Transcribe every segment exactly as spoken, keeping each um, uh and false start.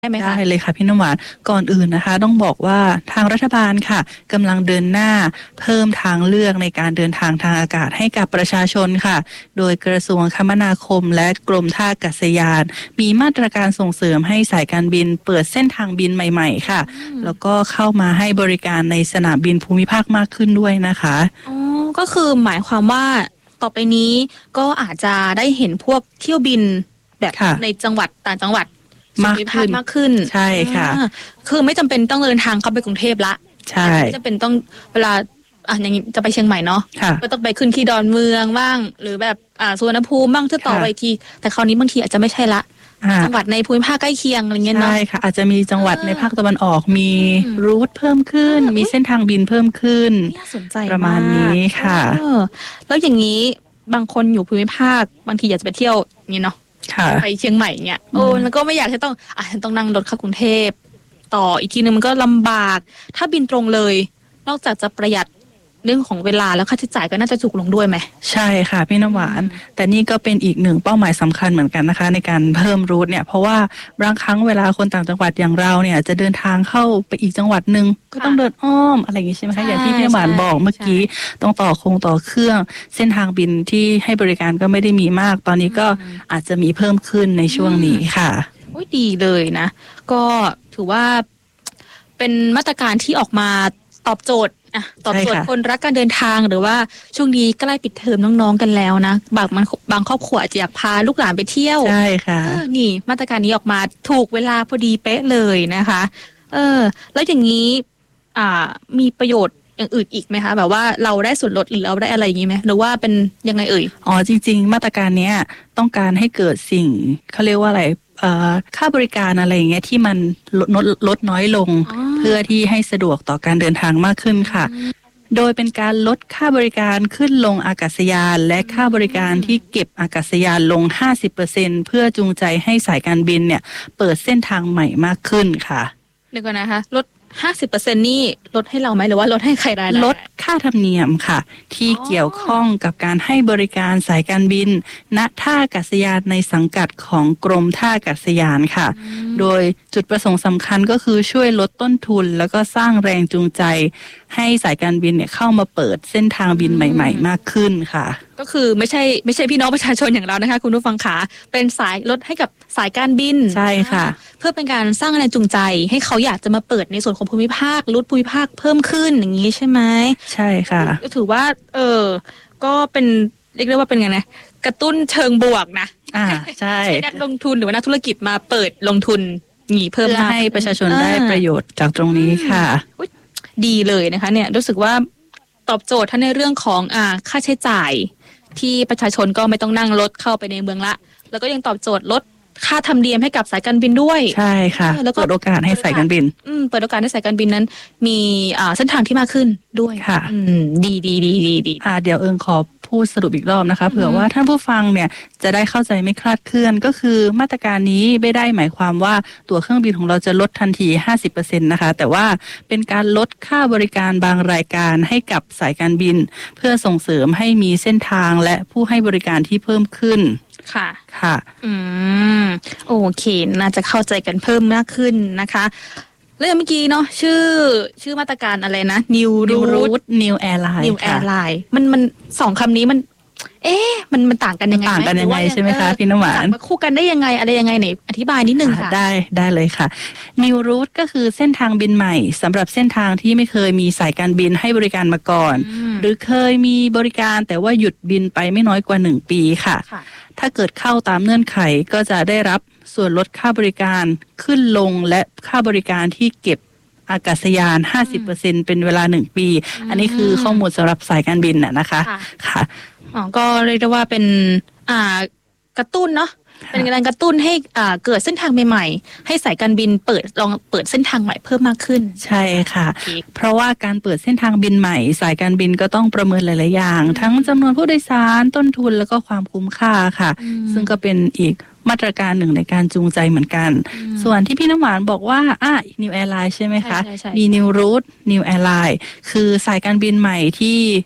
ได้ไหมได้คะเลยค่ะพี่น้ำหวานก่อนอื่นนะคะต้องบอกว่าทางรัฐบาลค่ะกำลังเดินหน้าเพิ่มทางเลือกในการเดินทางทางอากาศให้กับประชาชนค่ะโดยกระทรวงคมนาคมและกรมท่าอากาศยานมีมาตรการส่งเสริมให้สายการบินเปิดเส้นทางบินใหม่ๆค่ะแล้วก็เข้ามาให้บริการในสนามบินภูมิภาคมากขึ้นด้วยนะคะอ๋อก็คือหมายความว่าต่อไปนี้ก็อาจจะได้เห็นพวกเที่ยวบินแบบค่ะในจังหวัดต่างจังหวัดมากขึ้นมากขึ้นใช่ค่ะอ่าคือไม่จำเป็นต้องเดินทางเข้าไปกรุงเทพละใช่ไม่จำเป็นต้องเวลาอ่ะอย่างนี้จะไปเชียงใหม่เนาะค่ะก็ต้องไปขึ้นที่ดอนเมืองบ้างหรือแบบอ่าสุวรรณภูมิบ้างเพื่อต่อไปทีแต่คราวนี้บางทีอาจจะไม่ใช่ละจังหวัดในภูมิภาคใกล้เคียงอะไรเงี้ยเนาะใช่ค่ะอาจจะมีจังหวัดในภาคตะวันออกมีอืมรูทเพิ่มขึ้นมีเส้นทางบินเพิ่มขึ้นน่าสนใจประมาณนี้ค่ะเออแล้วอย่างนี้บางคนอยู่ภูมิภาคบางทีอยากจะไปเที่ยวนี่เนาะค่ะไปเชียงใหม่เนี่ยโอ้แล้วก็ไม่อยากจะต้องอ่ะฉันต้องนั่งรถเข้ากรุงเทพต่ออีกทีนึงมันก็ลำบากถ้าบินตรงเลย นอกจากจะประหยัดเรื่องของเวลาแล้วค่าใช้จ่ายก็น่าจะถูกลงด้วยไหมใช่ค่ะพี่น้ำหวาน แต่นี่ก็เป็นอีกหนึ่งเป้าหมายสำคัญเหมือนกันนะคะในการเพิ่มรูทเนี่ยเพราะว่าบางครั้งเวลาคนต่างจังหวัดอย่างเราเนี่ยจะเดินทางเข้าไปอีกจังหวัดหนึ่งก็ต้องเดินอ้อมอะไรอย่างนี้ใช่ไหมคะอย่างที่พี่น้ำหวานบอกเมื่อกี้ต้องต่อคงต่อเครื่องเส้นทางบินที่ให้บริการก็ไม่ได้มีมากตอนนี้ก็อาจจะมีเพิ่มขึ้นในช่วงนี้ค่ะโอ้ยดีเลยนะก็ถือว่าเป็นมาตรการที่ออกมาตอบโจทย์อ่ะตอบโจทย์คนรักการเดินทางหรือว่าช่วงนี้ใกล้ปิดเทอมน้องๆกันแล้วนะบางมันบางครอบครัวอาจจะอยากพาลูกหลานไปเที่ยวใช่ค่ะเออนี่มาตรการนี้ออกมาถูกเวลาพอดีเป๊ะเลยนะคะเออแล้วอย่างนี้อ่ามีประโยชน์อย่างอื่นอีกไหมคะแบบว่าเราได้ส่วนลดหรือเราได้อะไรอย่างนี้ไหมหรือว่าเป็นยังไงเอ่ยอ๋อจริงๆมาตรการเนี้ยต้องการให้เกิดสิ่งเขาเรียกว่าอะไรค่าบริการอะไรอย่างเงี้ยที่มันลดลดน้อยลงเพื่อที่ให้สะดวกต่อการเดินทางมากขึ้นค่ะโดยเป็นการลดค่าบริการขึ้นลงอากาศยานและค่าบริการที่เก็บอากาศยานลง ห้าสิบเปอร์เซ็นต์ เพื่อจูงใจให้สายการบินเนี่ยเปิดเส้นทางใหม่มากขึ้นค่ะเดี๋ยวก่อนนะคะลด ห้าสิบเปอร์เซ็นต์ นี่ลดให้เราไหมหรือว่าลดให้ใครรายลดค่าธรรมเนียมค่ะที่เกี่ยวข้องกับการให้บริการสายการบินณท่าอากาศยานในสังกัดของกรมท่าอากาศยานค่ะโดยจุดประสงค์สำคัญก็คือช่วยลดต้นทุนแล้วก็สร้างแรงจูงใจให้สายการบินเนี่ยเข้ามาเปิดเส้นทางบินใหม่ๆมากขึ้นค่ะก็คือไม่ใช่ไม่ใช่พี่น้องประชาชนอย่างเรานะคะคุณผู้ฟังขาเป็นสายลดให้กับสายการบินใช่ค่ะเพื่อเป็นการสร้างแรงจูงใจให้เขาอยากจะมาเปิดในส่วนของภูมิภาครูทภูมิภาคเพิ่มขึ้นอย่างนี้ใช่ไหมใช่ค่ะก็ถือว่าเออก็เป็นเรียกได้ว่าเป็นไงนะกระตุ้นเชิงบวกนะอ่าใช่ใช้นักลงทุนหรือว่านักธุรกิจมาเปิดลงทุนงี้เพิ่มเพื่อให้ประชาชนได้ประโยชน์จากตรงนี้ค่ะดีเลยนะคะเนี่ยรู้สึกว่าตอบโจทย์ทั้งในเรื่องของอ่าค่าใช้จ่ายที่ประชาชนก็ไม่ต้องนั่งรถเข้าไปในเมืองละแล้วก็ยังตอบโจทย์ลดค่าธรรมเนียมให้กับสายการบินด้วยใช่ค่ะแล้วก็เปิดโอกาสให้สายการบินอืมเปิดโอกาสให้สายการบินนั้นมีอ่าเส้นทางที่มากขึ้นด้วยค่ะอืมดีดีดีดีดีอ่าเดี๋ยวเอิงขอพูดสรุปอีกรอบนะคะเผื่อว่าท่านผู้ฟังเนี่ยจะได้เข้าใจไม่คลาดเคลื่อนก็คือมาตรการนี้ไม่ได้หมายความว่าตั๋วเครื่องบินของเราจะลดทันที ห้าสิบเปอร์เซ็นต์ นะคะแต่ว่าเป็นการลดค่าบริการบางรายการให้กับสายการบินเพื่อส่งเสริมให้มีเส้นทางและผู้ให้บริการที่เพิ่มขึ้นค่ะค่ะอืมโอเคน่าจะเข้าใจกันเพิ่มมากขึ้นนะคะแล้วเมื่อกี้เนาะชื่อชื่อมาตรการอะไรนะ New Route New Airline New Airline มันมันสองคำนี้มันเอ๊ะมันมันต่างกันยังไงต่างกันยังไงใช่ไหมคะพี่น้ำหวานมาคู่กันได้ยังไงอะไรยังไงไหนอธิบายนิดนึงค่ะได้ได้เลยค่ะ New Route ก็คือเส้นทางบินใหม่สำหรับเส้นทางที่ไม่เคยมีสายการบินให้บริการมาก่อนหรือเคยมีบริการแต่ว่าหยุดบินไปไม่น้อยกว่าหนึ่งปีค่ะถ้าเกิดเข้าตามเงื่อนไขก็จะได้รับส่วนลดค่าบริการขึ้นลงและค่าบริการที่เก็บอากาศยาน ห้าสิบเปอร์เซ็นต์ เป็นเวลาหนึ่งปี อันนี้คือข้อมูลสำหรับสายการบินน่ะนะคะค่ะอ๋อก็เรียกได้ว่าเป็นอ่ากระตุ้นเนาะเป็นการกระตุ้นให้อ่าเกิดเส้นทางใหม่ๆให้สายการบินเปิดลองเปิดเส้นทางใหม่เพิ่มมากขึ้นใช่ค่ะเพราะว่าการเปิดเส้นทางบินใหม่สายการบินก็ต้องประเมินหลายๆอย่างทั้งจำนวนผู้โดยสารต้นทุนแล้วก็ความคุ้มค่าค่ะซึ่งก็เป็นอีกมาตรการหนึ่งในการจูงใจเหมือนกันส่วนที่พี่น้ำหวานบอกว่าอ่ะ New Airline ใช่ไหมคะมี New Route New Airline คือสายการบินใหม่ที่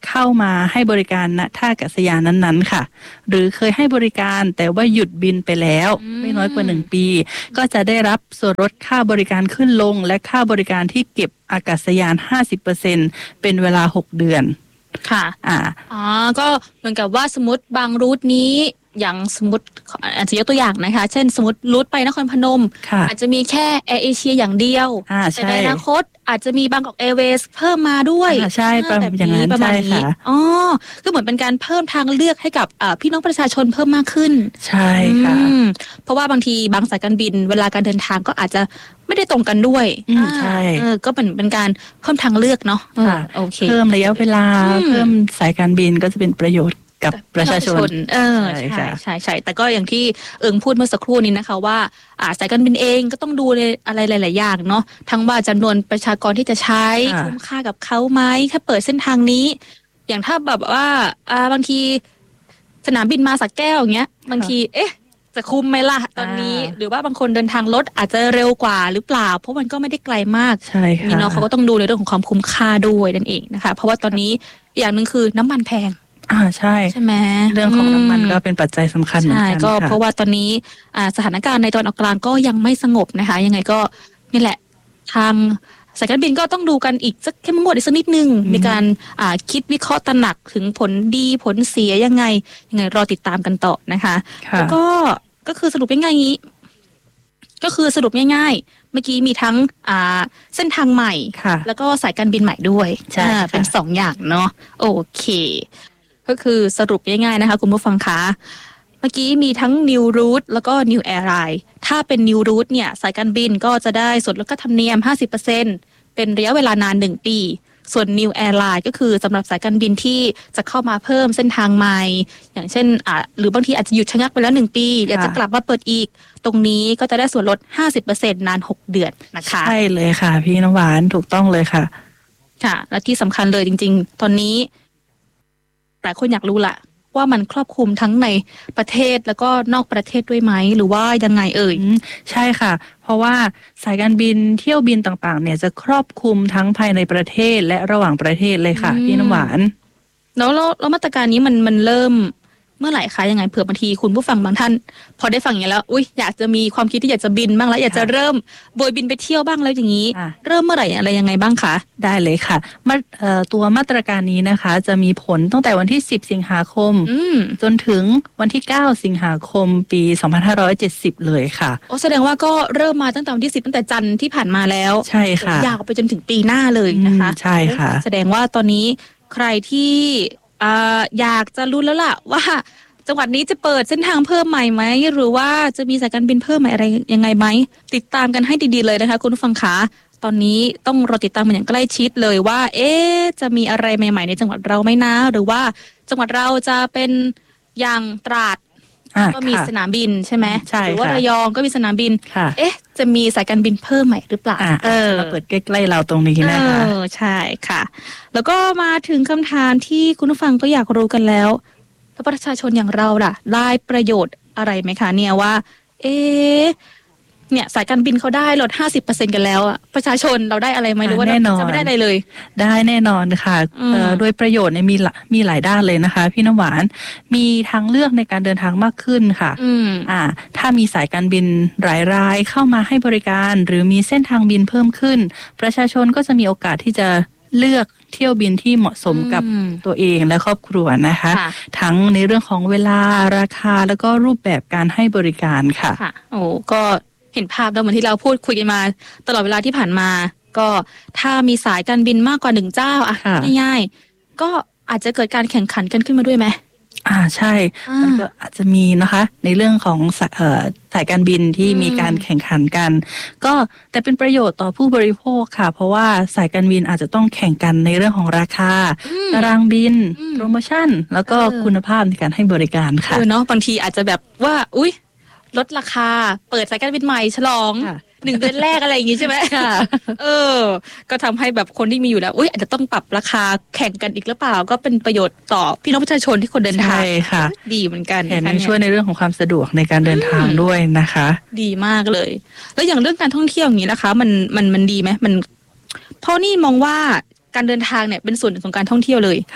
เข้ามาให้บริการณท่าอากาศยานนั้นๆค่ะหรือเคยให้บริการแต่ว่าหยุดบินไปแล้วไม่น้อยกว่าหนึ่งปีก็จะได้รับส่วนลดค่าบริการขึ้นลงและค่าบริการที่เก็บอากาศยาน ห้าสิบเปอร์เซ็นต์ เป็นเวลาหกเดือนค่ะอ่าอ๋อก็เหมือนกับว่าสมมติบางรูทนี้อย่างสมมติอาจจะยกตัวอย่างนะคะเช่นสมมติรูทไปนครพนมอาจจะมีแค่แอร์เอเชียอย่างเดียวแต่ในอนาคตอาจจะมีบางกอกแอร์เวย์เพิ่มมาด้วยใช่แบบอย่างนั้นใช่ค่ะอ๋อก็เหมือนเป็นการเพิ่มทางเลือกให้กับพี่น้องประชาชนเพิ่มมากขึ้นใช่ค่ะเพราะว่าบางทีบางสายการบินเวลาการเดินทางก็อาจจะไม่ได้ตรงกันด้วยใช่ก็เป็นเป็นการเพิ่มทางเลือกเนาะโอเคเพิ่มระยะเวลาเพิ่มสายการบินก็จะเป็นประโยชน์กับประชาชนเออใช่ใช่ใช่แต่ก็อย่างที่เอิงพูดเมื่อสักครู่นี้นะคะว่าอ่าสายการบินเองก็ต้องดูอะไรหลายๆอย่างเนาะทั้งว่าจำนวนประชากรที่จะใช้คุ้มค่ากับเขาไหมถ้าเปิดเส้นทางนี้อย่างถ้าแบบว่าอ่าบางทีสนามบินมาสักแก้วอย่างเงี้ยบางทีเอ๊ะจะคุ้มไหมล่ะตอนนี้หรือว่าบางคนเดินทางรถอาจจะเร็วกว่าหรือเปล่าเพราะมันก็ไม่ได้ไกลมากใช่ค่ะนี่เนาะเขาก็ต้องดูในเรื่องของความคุ้มค่าด้วยนั่นเองนะคะเพราะว่าตอนนี้อย่างนึงคือน้ำมันแพงอ่าใช่ใช่ไหมเรื่องของน้ำมันก็เป็นปัจจัยสำคัญเหมือนกันค่ะก็เพราะว่าตอนนี้อ่าสถานการณ์ในตอนออกกลางก็ยังไม่สงบนะคะยังไงก็นี่แหละทางสายการบินก็ต้องดูกันอีกสักเข้มงวดอีกสักนิดนึงในการอ่าคิดวิเคราะห์ตระหนักถึงผลดีผลเสียยังไงยังไงรอติดตามกันต่อนะคะแล้วก็ก็คือสรุปง่ายๆนี้ก็คือสรุปง่ายๆเมื่อกี้มีทั้งอ่าเส้นทางใหม่แล้วก็สายการบินใหม่ด้วยเป็นสองอย่างเนาะโอเคก็คือสรุปง่ายๆนะคะคุณผู้ฟังคะเมื่อกี้มีทั้ง New Route แล้วก็ New Airline ถ้าเป็น New Route เนี่ยสายการบินก็จะได้ส่วนลดค่าธรรมเนียม ห้าสิบเปอร์เซ็นต์ เป็นระยะเวลานานหนึ่งปีส่วน New Airline ก็คือสำหรับสายการบินที่จะเข้ามาเพิ่มเส้นทางใหม่อย่างเช่นอ่าหรือบางทีอาจจะหยุดชะงักไปแล้วหนึ่งปีอยากจะกลับมาเปิดอีกตรงนี้ก็จะได้ส่วนลด ห้าสิบเปอร์เซ็นต์ นานหกเดือนนะคะใช่เลยค่ะพี่น้ำหวานถูกต้องเลยค่ะค่ะและที่สำคัญเลยจริงๆตอนนี้หลายคนอยากรู้ละว่ามันครอบคลุมทั้งในประเทศแล้วก็นอกประเทศด้วยไหมหรือว่ายังไงเอ่ยใช่ค่ะเพราะว่าสายการบินเที่ยวบินต่างๆเนี่ยจะครอบคลุมทั้งภายในประเทศและระหว่างประเทศเลยค่ะพี่น้ำหวานแล้วแล้วมาตรการนี้มันมันเริ่มเมื่อไหร่คะยังไงเผื่อบางทีคุณผู้ฟังบางท่านพอได้ฟังอย่างนี้แล้วอุ๊ยอยากจะมีความคิดที่อยากจะบินบ้างแล้วอยากจะเริ่มโบยบินไปเที่ยวบ้างแล้วอย่างนี้เริ่มเมื่อไหร่อะไรยังไงบ้างคะได้เลยค่ะมาเอ่อตัวมาตรการนี้นะคะจะมีผลตั้งแต่วันที่สิบสิงหาคมจนถึงวันที่เก้าสิงหาคมปีสองพันห้าร้อยเจ็ดสิบเลยค่ะโอ้แสดงว่าก็เริ่มมาตั้งแต่วันที่สิบตั้งแต่จันทร์ที่ผ่านมาแล้วใช่ค่ะยาวไปจนถึงปีหน้าเลยนะคะใช่ค่ะแสดงว่าตอนนี้ใครที่อ่าอยากจะรู้แล้วล่ะว่าจังหวัดนี้จะเปิดเส้นทางเพิ่มใหม่ไหมหรือว่าจะมีสายการบินเพิ่มใหม่อะไรยังไงไหมติดตามกันให้ดีๆเลยนะคะคุณผู้ฟังคะตอนนี้ต้องรอติดตามมันอย่างใกล้ชิดเลยว่าเอ๊ะจะมีอะไรใหม่ๆในจังหวัดเราไหมนะหรือว่าจังหวัดเราจะเป็นอย่างตราดก็มีสนามบินใช่ไหมหรือว่าระยองก็มีสนามบินเอ๊ะจะมีสายการบินเพิ่มใหม่หรือเปล่าเออเปิดใกล้ๆเราตรงนี้นะคะเออใช่ค่ะแล้วก็มาถึงคำถามที่คุณผู้ฟังก็อยากรู้กันแล้วแล้วประชาชนอย่างเราล่ะได้ประโยชน์อะไรไหมคะเนี่ยว่าเอ๊ะเนี่ยสายการบินเขาได้ลด ห้าสิบเปอร์เซ็นต์ กันแล้วอ่ะประชาชนเราได้อะไรไหมหรือว่าจะไม่ได้อะไรเลยได้แน่นอนค่ะโดยประโยชน์เนี่ยมีมีหลายด้านเลยนะคะพี่น้ำหวานมีทางเลือกในการเดินทางมากขึ้นค่ะอ่าถ้ามีสายการบินหลายรายเข้ามาให้บริการหรือมีเส้นทางบินเพิ่มขึ้นประชาชนก็จะมีโอกาสที่จะเลือกเที่ยวบินที่เหมาะสมกับตัวเองและครอบครัวนะคะทั้งในเรื่องของเวลาราคาแล้วก็รูปแบบการให้บริการค่ะค่ะโอ้ก็เห็นภาพแล้วเหมือนที่เราพูดคุยกันมาตลอดเวลาที่ผ่านมาก็ถ้ามีสายการบินมากกว่าหนึ่งเจ้าอ่ะง่ายๆก็อาจจะเกิดการแข่งขันกันขึ้นมาด้วยไหมอ่าใช่มันก็อาจจะมีนะคะในเรื่องของเอ่อสายการบินที่มีการแข่งขันกันก็แต่เป็นประโยชน์ต่อผู้บริโภคค่ะเพราะว่าสายการบินอาจจะต้องแข่งกันในเรื่องของราคาตารางบินโปรโมชั่นแล้วก็คุณภาพในการให้บริการค่ะเนาะบางทีอาจจะแบบว่าอุ๊ยลดราคาเปิดสายการบินใหม่ฉลองหนึ่งเดือนแรกอะไรอย่างงี้ใช่ไหมค่ะเออก็ทำให้แบบคนที่มีอยู่แล้วอุ๊ยอาจจะต้องปรับราคาแข่งกันอีกหรือเปล่าก็เป็นประโยชน์ต่อพี่น้องประชาชนที่คนเดินทางใช่ค่ะดีเหมือนกันแถมยังช่วยในเรื่องของความสะดวกในการเดินทางด้วยนะคะดีมากเลยแล้วอย่างเรื่องการท่องเที่ยวอย่างนี้นะคะมันมันมันดีไหมมันเพราะนี่มองว่าการเดินทางเนี่ยเป็นส่วนหนึ่งของการท่องเที่ยวเลยค่ะพ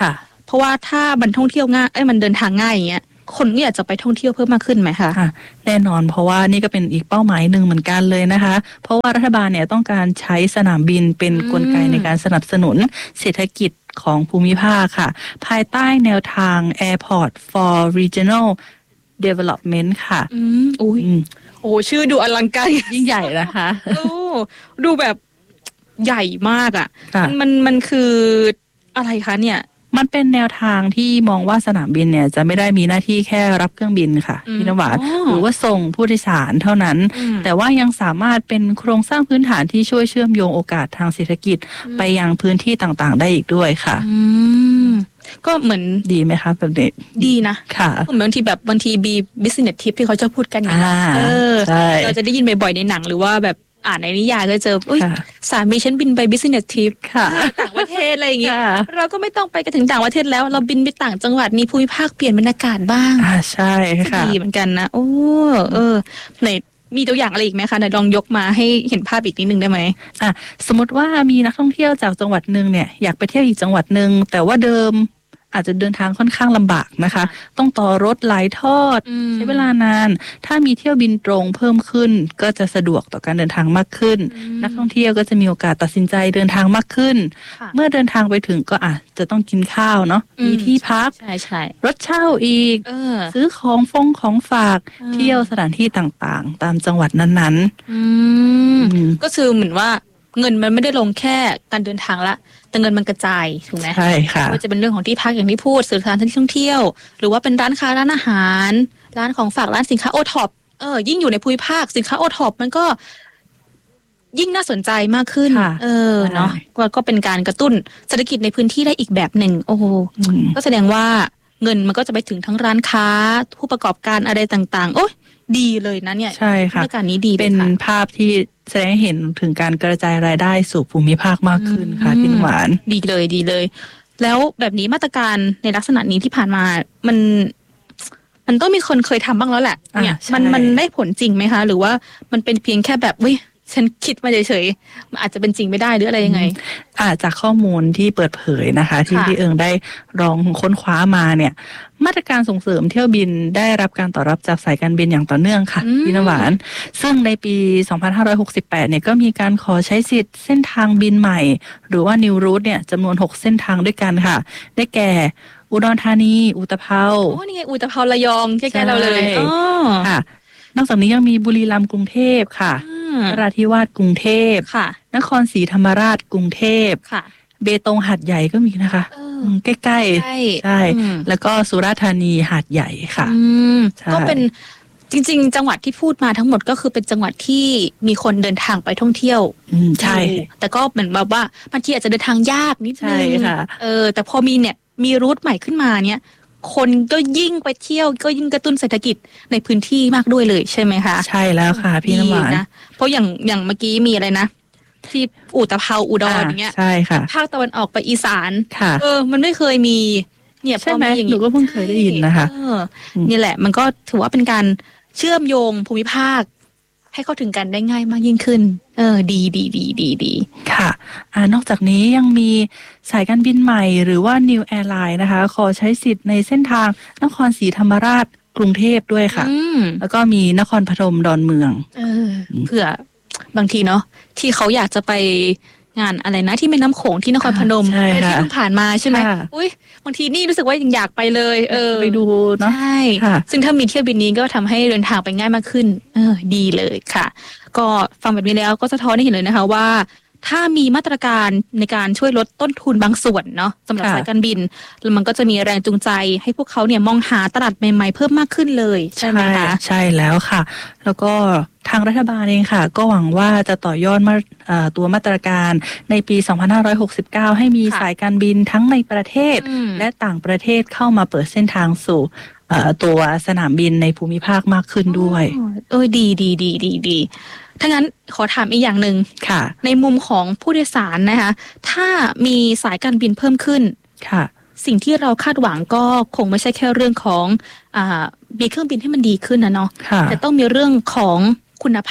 ราะว่าถ้ามันท่องเที่ยวง่ายเอ้ยมันเดินทางง่ายอย่างเงี้ยคนก็อยากจะไปท่องเที่ยวเพิ่มมากขึ้นไหมคะค่ะแน่นอนเพราะว่านี่ก็เป็นอีกเป้าหมายหนึ่งเหมือนกันเลยนะคะเพราะว่ารัฐบาลเนี่ยต้องการใช้สนามบินเป็นกลไกในการสนับสนุนเศรษฐกิจของภูมิภาคค่ะภายใต้แนวทาง Airport for Regional Development ค่ะอืมอุ้ยโอ้ชื่อดูอลังการยิ่งใหญ่นะคะโอ้ดูแบบใหญ่มากอ่ะมันมันคืออะไรคะเนี่ยมันเป็นแนวทางที่มองว่าสนามบินเนี่ยจะไม่ได้มีหน้าที่แค่รับเครื่องบินค่ะพี่นวัดหรือว่าส่งผู้โดยสารเท่านั้นแต่ว่ายังสามารถเป็นโครงสร้างพื้นฐานที่ช่วยเชื่อมโยงโอกาสทางเศรษฐกิจไปยังพื้นที่ต่างๆได้อีกด้วยค่ะก็เหมือนดีไหมคะแบบนี้ดีนะค่ะเหมือนบางทีแบบบางทีบี business tip ที่เขาจะพูดกันอย่างเออเราจะได้ยินบ่อยๆในหนังหรือว่าแบบอ่านในนิยายก็เจออุ้ยสามีฉันบินไป business trip ค่ะต่างประเทศอะไรอย่างเงี้ยเราก็ไม่ต้องไปกันถึงต่างประเทศแล้วเราบินไปต่างจังหวัดมีภูมิภาคเปลี่ยนบรรยากาศบ้างอ่าใช่ค่ะดีเหมือนกันนะโอ้เออไหนมีตัวอย่างอะไรอีกไหมคะไหนลองยกมาให้เห็นภาพอีกนิดนึงได้ไหมอ่ะสมมติว่ามีนักท่องเที่ยวจากจังหวัดหนึ่งเนี่ยอยากไปเที่ยวอีกจังหวัดหนึ่งแต่ว่าเดิมอาจจะเดินทางค่อนข้างลำบากนะคะต้องต่อรถหลายทอดใช้เวลานานถ้ามีเที่ยวบินตรงเพิ่มขึ้นก็จะสะดวกต่อการเดินทางมากขึ้นนักท่องเที่ยวก็จะมีโอกาสตัดสินใจเดินทางมากขึ้นเมื่อเดินทางไปถึงก็อาจจะต้องกินข้าวเนาะมีที่พักรถเช่าอีกซื้อของฟงของฝากเที่ยวสถานที่ต่างๆตามจังหวัดนั้นๆก็คือเหมือนว่าเงินมันไม่ได้ลงแค่การเดินทางละแต่เงินมันกระจายถูกไหมใช่ค่ะว่าจะเป็นเรื่องของที่พักอย่างที่พูดสื่อสารท่องเที่ยวหรือว่าเป็นร้านค้าร้านอาหารร้านของฝากร้านสินค้าโอท็อปเออยิ่งอยู่ในภูมิภาคสินค้าโอท็อปมันก็ยิ่งน่าสนใจมากขึ้นเออเนาะก็ก็เป็นการกระตุ้นเศรษฐกิจในพื้นที่ได้อีกแบบหนึ่งโอ้โหก็แสดงว่าเงินมันก็จะไปถึงทั้งร้านค้าผู้ประกอบการอะไรต่างๆโอ้ยดีเลยนะเนี่ยใช่ค่ะการนี้ดีเป็นภาพที่แสดงให้เห็นถึงการกระจายรายได้สู่ภูมิภาคมากขึ้นค่ะพี่หวานดีเลยดีเลยแล้วแบบนี้มาตรการในลักษณะนี้ที่ผ่านมามันมันต้องมีคนเคยทำบ้างแล้วแหละเนี่ยมันมันได้ผลจริงไหมคะหรือว่ามันเป็นเพียงแค่แบบเว้ยฉันคิดมาเฉยๆมันอาจจะเป็นจริงไม่ได้หรืออะไรยังไงอาจจากข้อมูลที่เปิดเผยนะคะที่พี่เอิงได้ลองค้นคว้ามาเนี่ยมาตรการส่งเสริมเที่ยวบินได้รับการตอบรับจากสายการบินอย่างต่อเนื่องค่ะพี่นหวานซึ่งในปีสองพันห้าร้อยหกสิบแปดเนี่ยก็มีการขอใช้สิทธิ์เส้นทางบินใหม่หรือว่า New Route เนี่ยจำนวนหกเส้นทางด้วยกันค่ะได้แก่อุดรธานีอุตภเปาโอ้นี่ไงอุตภเประยองใกล้ๆเราเลยอ๋อค่ะนอกจากนี้ยังมีบุรีรัมย์กรุงเทพค่ะนราธิวาสกรุงเทพค่ะนครศรีธรรมราชกรุงเทพค่ะเบตงหาดใหญ่ก็มีนะคะใกล้ๆใช่แล้วก็สุราษฎร์ธานีหาดใหญ่ค่ะก็เป็นจริงๆจังหวัดที่พูดมาทั้งหมดก็คือเป็นจังหวัดที่มีคนเดินทางไปท่องเที่ยวใช่แต่ก็เหมือนแบบว่าบางทีอาจจะเดินทางยากนิดนึงเออแต่พอมีเนี่ยมีรูทใหม่ขึ้นมาเนี่ยคนก็ยิ่งไปเที่ยวก็ยิ่งกระตุ้นเศรษฐกิจในพื้นที่มากด้วยเลยใช่ไหมคะใช่แล้วค่ะพี่น้ำหวานนะเพราะอย่างอย่างเมื่อกี้มีอะไรนะที่อุตภเปาอุดรอย่างเงี้ยใช่ค่ะภาคตะวันออกไปอีสานเออมันไม่เคยมีเนี่ยใช่ไหมหนูก็เพิ่งเคยได้ยินนะคะนี่แหละมันก็ถือว่าเป็นการเชื่อมโยงภูมิภาคให้เข้าถึงกันได้ง่ายมากยิ่งขึ้นเออดีดีดีดีดีค่ะอ่านอกจากนี้ยังมีสายการบินใหม่หรือว่า New Airline นะคะขอใช้สิทธิ์ในเส้นทางนครศรีธรรมราชกรุงเทพด้วยค่ะแล้วก็มีนครปฐมดอนเมืองเออเผื่อบางทีเนาะที่เขาอยากจะไปงานอะไรนะที่แม่น้ำโขงที่นครพนมที่เพิ่งผ่านมาใช่ไหมอุ้ยบางทีนี่รู้สึกว่ายังอยากไปเลยเออไปดูเนาะใช่ซึ่งถ้ามีเที่ยวบินนี้ก็ทำให้เดินทางไปง่ายมากขึ้นเออดีเลยค่ะก็ฟังแบบนี้แล้วก็สะท้อนให้เห็นเลยนะคะว่าถ้ามีมาตรการในการช่วยลดต้นทุนบางส่วนเนาะสำหรับสายการบินแล้วมันก็จะมีแรงจูงใจให้พวกเขาเนี่ยมองหาตลาดใหม่ๆเพิ่มมากขึ้นเลยใช่ไหมคะใช่แล้วค่ะแล้วก็ทางรัฐบาลเองค่ะก็หวังว่าจะต่อยอดมาตัวมาตรการในปีสองพันห้าร้อยหกสิบเก้าให้มีสายการบินทั้งในประเทศและต่างประเทศเข้ามาเปิดเส้นทางสู่ตัวสนามบินในภูมิภาคมากขึ้นด้วยเออดีดีดีดีดีถ้างั้นขอถามอีกอย่างหนึ่งค่ะในมุมของผู้โดยสารนะคะถ้ามีสายการบินเพิ่มขึ้นค่ะสิ่งที่เราคาดหวังก็คงไม่ใช่แค่เรื่องของอ่ามีเครื่องบินให้มันดีขึ้นนะเนาะแต่ต้องมีเรื่องของคุณภาพ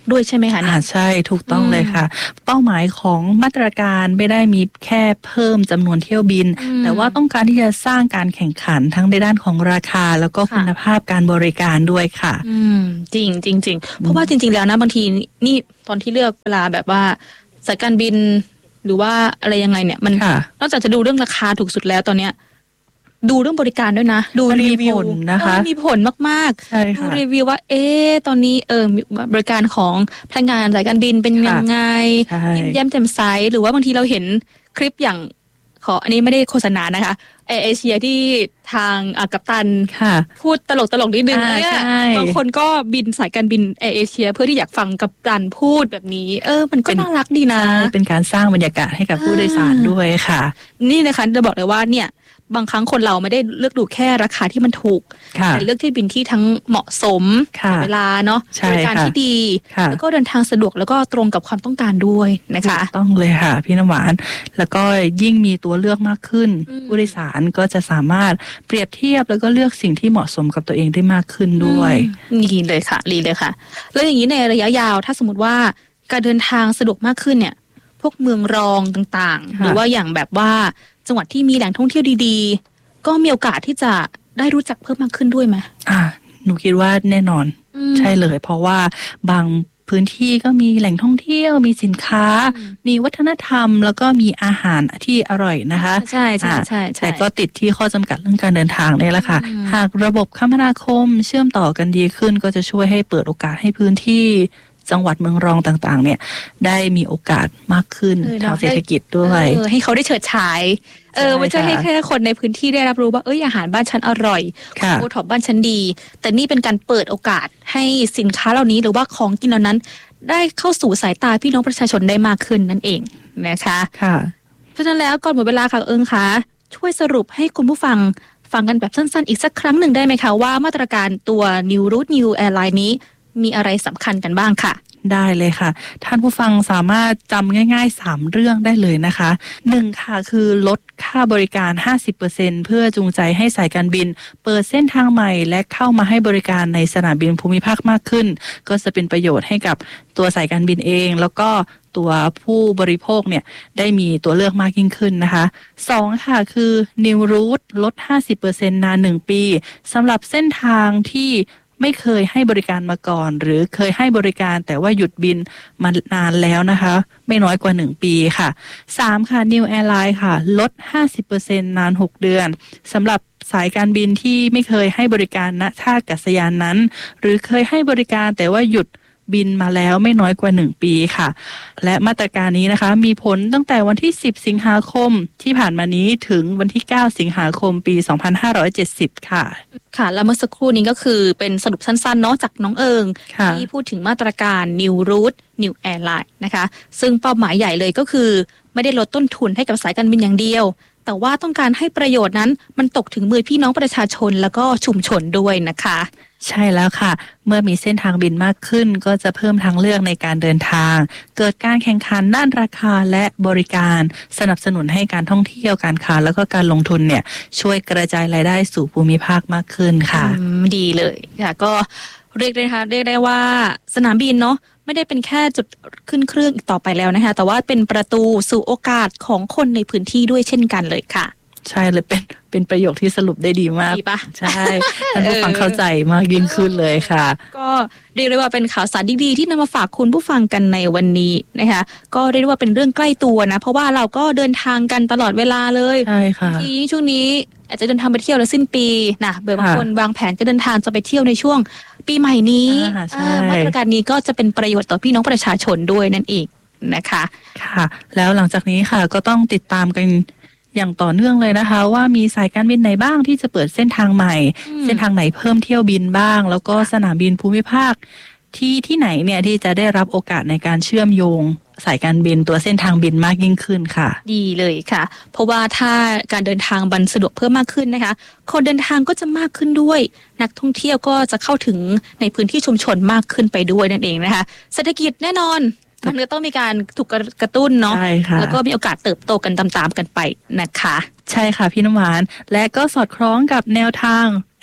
ด้วยใช่ไหมคะเนี่ยใช่ถูกต้องเลยค่ะเป้าหมายของมาตรการไม่ได้มีแค่เพิ่มจำนวนเที่ยวบินแต่ว่าต้องการที่จะสร้างการแข่งขันทั้งในด้านของราคาแล้วก็คุณภาพการบริการด้วยค่ะอืมจริงจริงจริงเพราะว่าจริงๆแล้วนะบางทีนี่ตอนที่เลือกเวลาแบบว่าสายการบินหรือว่าอะไรยังไงเนี่ยมันนอกจากจะดูเรื่องราคาถูกสุดแล้วตอนเนี้ยดูเรื่องบริการด้วยนะดูรีวิวนะคะมีผลมากๆดูรีวิวว่าเอ๊ะตอนนี้เออบริการของพนักงานสายการบินเป็นยังไงยิ้มแย้มแจ่มใสหรือว่าบางทีเราเห็นคลิปอย่างขออันนี้ไม่ได้โฆษณานะคะแอร์เอเชียที่ทางกัปตันพูดตลกตลกนิดนึงเนี่ยบางคนก็บินสายการบินแอร์เอเชียเพื่อที่อยากฟังกัปตันพูดแบบนี้เออมันก็น่ารักดีนะเป็นการสร้างบรรยากาศให้กับผู้โดยสารด้วยค่ะนี่นะคะจะบอกเลยว่าเนี่ยบางครั้งคนเราไม่ได้เลือกดูแค่ราคาที่มันถูกแต่เลือกที่บินที่ทั้งเหมาะสมเวลาเนาะบริการที่ดีแล้วก็เดินทางสะดวกแล้วก็ตรงกับความต้องการด้วยนะคะต้องเลยค่ะพี่น้ำหวานแล้วก็ยิ่งมีตัวเลือกมากขึ้นผู้โดยสารก็จะสามารถเปรียบเทียบแล้วก็เลือกสิ่งที่เหมาะสมกับตัวเองได้มากขึ้นด้วยดีเลยค่ะดีเลยค่ะแล้วอย่างนี้ในระยะยาวถ้าสมมติว่าการเดินทางสะดวกมากขึ้นเนี่ยพวกเมืองรองต่างๆหรือว่าอย่างแบบว่าจังหวัดที่มีแหล่งท่องเที่ยวดีๆก็มีโอกาสที่จะได้รู้จักเพิ่มมากขึ้นด้วยไหมอ่าหนูคิดว่าแน่นอนใช่เลยเพราะว่าบางพื้นที่ก็มีแหล่งท่องเที่ยวมีสินค้ามีวัฒนธรรมแล้วก็มีอาหารที่อร่อยนะคะใช่ใช่ใช่แต่ก็ติดที่ข้อจำกัดเรื่องการเดินทางนี่แหละค่ะหากระบบคมนาคมเชื่อมต่อกันดีขึ้นก็จะช่วยให้เปิดโอกาสให้พื้นที่จังหวัดเมืองรองต่างๆเนี่ยได้มีโอกาสมากขึ้นทางเศรษฐกิจด้วยให้เขาได้เฉิดฉายเออไม่ใช่ให้แค่คนในพื้นที่ได้รับรู้ว่าเอ้ยอาหารบ้านฉันอร่อยโอท็อปบ้านฉันดีแต่นี่เป็นการเปิดโอกาสให้สินค้าเหล่านี้หรือว่าของกินเหล่านั้นได้เข้าสู่สายตาพี่น้องประชาชนได้มากขึ้นนั่นเองนะคะค่ะเพราะฉะนั้นแล้วก่อนหมดเวลาค่ะเอิงคะช่วยสรุปให้คุณผู้ฟังฟังกันแบบสั้นๆอีกสักครั้งหนึ่งได้ไหมคะว่ามาตรการตัว New Route New Airline นี้มีอะไรสำคัญกันบ้างค่ะได้เลยค่ะท่านผู้ฟังสามารถจำง่ายๆสามเรื่องได้เลยนะคะหนึ่งค่ะคือลดค่าบริการ ห้าสิบเปอร์เซ็นต์ เพื่อจูงใจให้สายการบินเปิดเส้นทางใหม่และเข้ามาให้บริการในสนามบินภูมิภาคมากขึ้นก็จะเป็นประโยชน์ให้กับตัวสายการบินเองแล้วก็ตัวผู้บริโภคเนี่ยได้มีตัวเลือกมากยิ่งขึ้นนะคะสองค่ะคือ New Route ลด ห้าสิบเปอร์เซ็นต์ นานหนึ่งปีสำหรับเส้นทางที่ไม่เคยให้บริการมาก่อนหรือเคยให้บริการแต่ว่าหยุดบินมานานแล้วนะคะไม่น้อยกว่าหนึ่งปีค่ะสามค่ะ New Airline ค่ะลด ห้าสิบเปอร์เซ็นต์ นานหกเดือนสำหรับสายการบินที่ไม่เคยให้บริการณท่าอากาศยานนั้นหรือเคยให้บริการแต่ว่าหยุดบินมาแล้วไม่น้อยกว่าหนึ่งปีค่ะและมาตรการนี้นะคะมีผลตั้งแต่วันที่สิบสิงหาคมที่ผ่านมานี้ถึงวันที่เก้าสิงหาคมปีสองพันห้าร้อยเจ็ดสิบค่ะค่ะแล้วเมื่อสักครู่นี้ก็คือเป็นสรุปสั้นๆเนาะจากน้องเอิงที่พูดถึงมาตรการ New Route New Airline นะคะซึ่งเป้าหมายใหญ่เลยก็คือไม่ได้ลดต้นทุนให้กับสายการบินอย่างเดียวแต่ว่าต้องการให้ประโยชน์นั้นมันตกถึงมือพี่น้องประชาชนแล้วก็ชุมชนด้วยนะคะใช่แล้วค่ะเมื่อมีเส้นทางบินมากขึ้นก็จะเพิ่มทางเลือกในการเดินทางเกิดการแข่งขันด้านราคาและบริการสนับสนุนให้การท่องเที่ยวการค้าแล้วก็การลงทุนเนี่ยช่วยกระจายรายได้สู่ภูมิภาคมากขึ้นค่ะดีเลยค่ะก็เรียกได้ค่ะเรียกได้ว่าสนามบินเนาะไม่ได้เป็นแค่จุดขึ้นเครื่องอีกต่อไปแล้วนะคะแต่ว่าเป็นประตูสู่โอกาสของคนในพื้นที่ด้วยเช่นกันเลยค่ะใช่เลยเป็นเป็นประโยคที่สรุปได้ดีมากดีปะใช่ท่านผู้ฟังเข้าใจมากยิ่งขึ้นเลยค่ะก็เรียกได้ว่าเป็นข่าวสารดีๆที่นำมาฝากคุณผู้ฟังกันในวันนี้นะคะก็เรียกได้ว่าเป็นเรื่องใกล้ตัวนะเพราะว่าเราก็เดินทางกันตลอดเวลาเลยใช่ค่ะทีนี้ช่วงนี้อาจจะเดินทางไปเที่ยวแล้วสิ้นปีนะบางคนวางแผนจะเดินทางจะไปเที่ยวในช่วงปีใหม่นี้มาตรการนี้ก็จะเป็นประโยชน์ต่อพี่น้องประชาชนด้วยนั่นเองนะคะค่ะแล้วหลังจากนี้ค่ะก็ต้องติดตามกันอย่างต่อเนื่องเลยนะคะว่ามีสายการบินไหนบ้างที่จะเปิดเส้นทางใหม่เส้นทางไหนเพิ่มเที่ยวบินบ้างแล้วก็สนามบินภูมิภาคที่ที่ไหนเนี่ยที่จะได้รับโอกาสในการเชื่อมโยงสายการบินตัวเส้นทางบินมากยิ่งขึ้นค่ะดีเลยค่ะเพราะว่าถ้าการเดินทางบันสะดวกเพิ่มมากขึ้นนะคะคนเดินทางก็จะมากขึ้นด้วยนักท่องเที่ยวก็จะเข้าถึงในพื้นที่ชุมชนมากขึ้นไปด้วยนั่นเองนะคะเศรษฐกิจแน่นอนมันก็ต้องมีการถูกกระตุ้นเนาะแล้วก็มีโอกาสเติบโตกันตามๆกันไปนะคะใช่ค่ะพี่น้ำหวานและก็สอดคล้องกับแนวทาง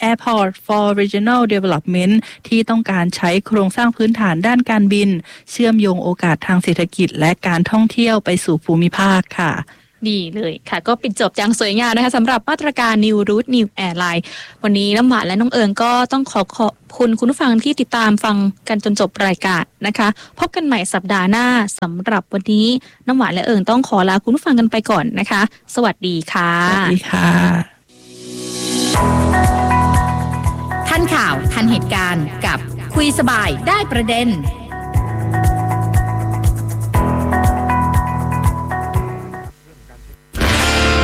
Airport for Regional Development ที่ต้องการใช้โครงสร้างพื้นฐานด้านการบินเชื่อมโยงโอกาสทางเศรษฐกิจและการท่องเที่ยวไปสู่ภูมิภาคค่ะดีเลยค่ะก็ปิดจบอย่างสวยงามนะคะสำหรับมาตรการ New Route New Airline วันนี้น้ำหวานและน้องเอิงก็ต้องขอขอบคุณคุณผู้ฟังที่ติดตามฟังกันจนจบรายการนะคะพบกันใหม่สัปดาห์หน้าสำหรับวันนี้น้ำหวานและเอิงต้องขอลาคุณผู้ฟังกันไปก่อนนะคะสวัสดีค่ะสวัสดีค่ะทันข่าวทันเหตุการณ์กับคุยสบายได้ประเด็น